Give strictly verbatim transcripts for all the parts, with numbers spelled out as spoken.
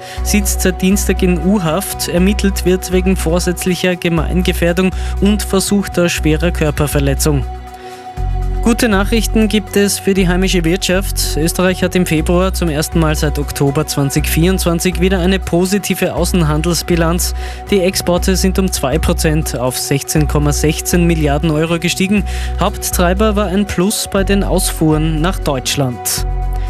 sitzt seit Dienstag in U-Haft. Ermittelt wird wegen vorsätzlicher Gemeingefährdung und versuchter schwerer Körperverletzung. Gute Nachrichten gibt es für die heimische Wirtschaft. Österreich hat im Februar zum ersten Mal seit Oktober zweitausendvierundzwanzig wieder eine positive Außenhandelsbilanz. Die Exporte sind um zwei Prozent auf sechzehn Komma sechzehn Milliarden Euro gestiegen. Haupttreiber war ein Plus bei den Ausfuhren nach Deutschland.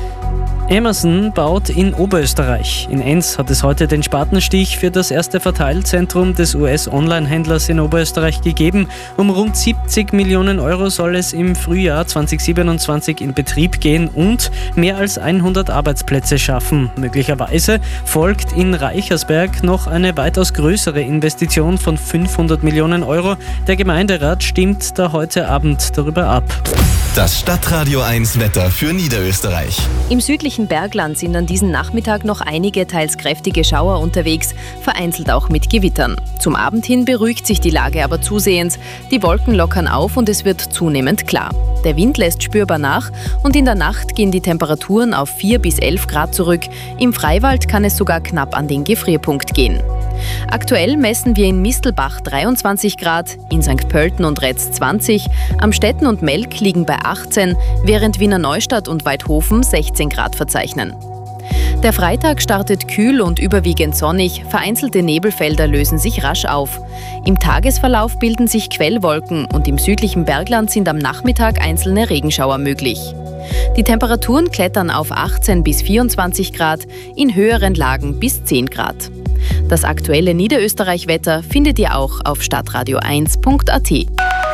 Amazon baut in Oberösterreich. In Enns hat es heute den Spatenstich für das erste Verteilzentrum des U S-Online-Händlers in Oberösterreich gegeben. Um rund siebzig Millionen Euro soll es im Frühjahr zweitausendsiebenundzwanzig in Betrieb gehen und mehr als hundert Arbeitsplätze schaffen. Möglicherweise folgt in Reichersberg noch eine weitaus größere Investition von fünfhundert Millionen Euro. Der Gemeinderat stimmt da heute Abend darüber ab. Das Stadtradio eins Wetter für Niederösterreich. Im südlichen Bergland sind an diesem Nachmittag noch einige teils kräftige Schauer unterwegs, vereinzelt auch mit Gewittern. Zum Abend hin beruhigt sich die Lage aber zusehends. Die Wolken lockern auf und es wird zunehmend klar. Der Wind lässt spürbar nach und in der Nacht gehen die Temperaturen auf vier bis elf Grad zurück. Im Freiwald kann es sogar knapp an den Gefrierpunkt gehen. Aktuell messen wir in Mistelbach dreiundzwanzig Grad, in Sankt Pölten und Retz zwanzig, Amstetten und Melk liegen bei achtzehn, während Wiener Neustadt und Weidhofen sechzehn Grad verzeichnen. Der Freitag startet kühl und überwiegend sonnig, vereinzelte Nebelfelder lösen sich rasch auf. Im Tagesverlauf bilden sich Quellwolken und im südlichen Bergland sind am Nachmittag einzelne Regenschauer möglich. Die Temperaturen klettern auf achtzehn bis vierundzwanzig Grad, in höheren Lagen bis zehn Grad. Das aktuelle Niederösterreich-Wetter findet ihr auch auf stadtradio eins punkt a t.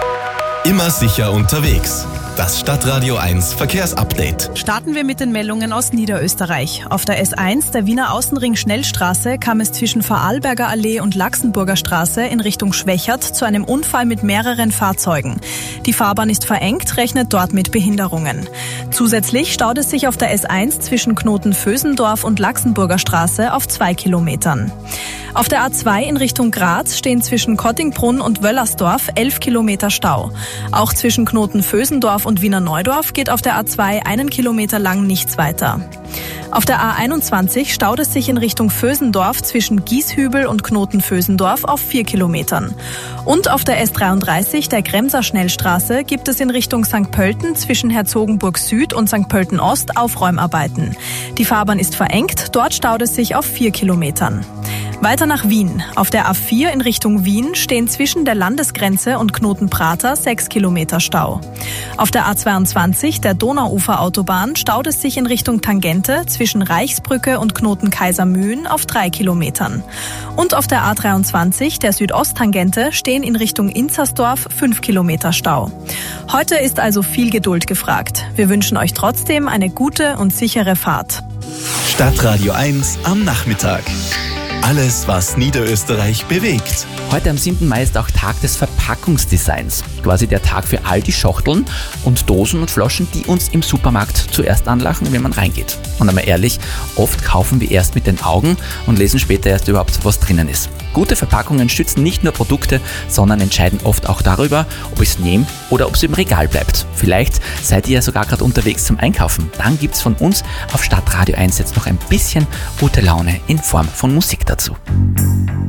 Immer sicher unterwegs. Das Stadtradio eins Verkehrsupdate. Starten wir mit den Meldungen aus Niederösterreich. Auf der S eins, der Wiener Außenring-Schnellstraße, kam es zwischen Vorarlberger Allee und Laxenburger Straße in Richtung Schwächert zu einem Unfall mit mehreren Fahrzeugen. Die Fahrbahn ist verengt, rechnet dort mit Behinderungen. Zusätzlich staut es sich auf der S eins zwischen Knoten Vösendorf und Laxenburger Straße auf zwei Kilometern. Auf der A zwei in Richtung Graz stehen zwischen Kottingbrunn und Wöllersdorf elf Kilometer Stau. Auch zwischen Knoten Vösendorf und Wiener Neudorf geht auf der A zwei einen Kilometer lang nichts weiter. Auf der A einundzwanzig staut es sich in Richtung Vösendorf zwischen Gieshübel und Knoten Vösendorf auf vier Kilometern. Und auf der S dreiunddreißig, der Gremser Schnellstraße, gibt es in Richtung Sankt Pölten zwischen Herzogenburg Süd und Sankt Pölten Ost Aufräumarbeiten. Die Fahrbahn ist verengt, dort staut es sich auf vier Kilometern. Weiter nach Wien. Auf der A vier in Richtung Wien stehen zwischen der Landesgrenze und Knoten-Prater sechs Kilometer Stau. Auf der A zweiundzwanzig, der Donauuferautobahn, staut es sich in Richtung Tangente zwischen Reichsbrücke und Knoten-Kaisermühlen auf drei Kilometern. Und auf der A dreiundzwanzig, der Südosttangente, stehen in Richtung Inzersdorf fünf Kilometer Stau. Heute ist also viel Geduld gefragt. Wir wünschen euch trotzdem eine gute und sichere Fahrt. Stadtradio eins am Nachmittag. Alles, was Niederösterreich bewegt. Heute am siebten Mai ist auch Tag des Verpackungsdesigns. Quasi der Tag für all die Schachteln und Dosen und Flaschen, die uns im Supermarkt zuerst anlachen, wenn man reingeht. Und einmal ehrlich, oft kaufen wir erst mit den Augen und lesen später erst überhaupt, was drinnen ist. Gute Verpackungen stützen nicht nur Produkte, sondern entscheiden oft auch darüber, ob ich es nehme oder ob es im Regal bleibt. Vielleicht seid ihr ja sogar gerade unterwegs zum Einkaufen. Dann gibt's von uns auf Stadtradio eins jetzt noch ein bisschen gute Laune in Form von Musik dazu.